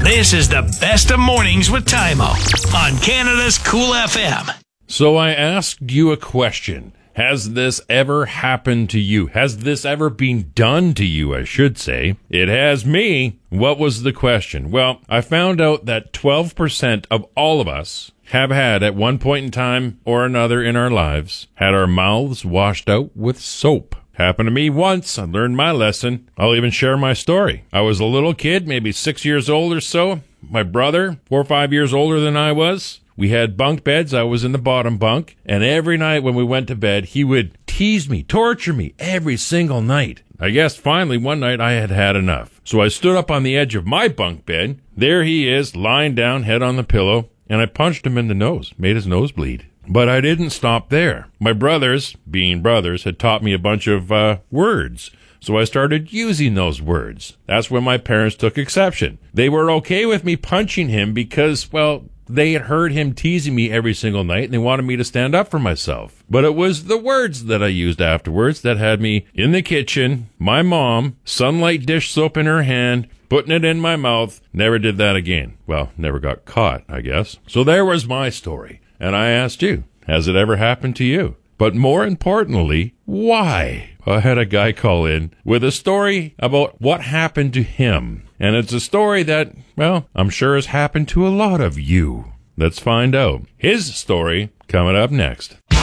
This is the best of mornings with Tymo on Canada's Cool FM. So I asked you a question. Has this ever happened to you? Has this ever been done to you, I should say? It has me. What was the question? Well, I found out that 12% of all of us have had, at one point in time or another in our lives, had our mouths washed out with soap. Happened to me once. I learned my lesson. I'll even share my story. I was a little kid, maybe 6 years old or so. My brother, 4 or 5 years older than I was. We had bunk beds. I was in the bottom bunk. And every night when we went to bed, he would tease me, torture me every single night. I guess finally one night I had had enough. So I stood up on the edge of my bunk bed. There he is, lying down, head on the pillow. And I punched him in the nose, made his nose bleed. But I didn't stop there. My brothers, being brothers, had taught me a bunch of words. So I started using those words. That's when my parents took exception. They were okay with me punching him because, well, they had heard him teasing me every single night and they wanted me to stand up for myself. But it was the words that I used afterwards that had me in the kitchen, my mom, Sunlight dish soap in her hand, putting it in my mouth. Never did that again. Well, never got caught, I guess. So there was my story. And I asked you, has it ever happened to you? But more importantly, why? I had a guy call in with a story about what happened to him. And it's a story that, well, I'm sure has happened to a lot of you. Let's find out. His story coming up next.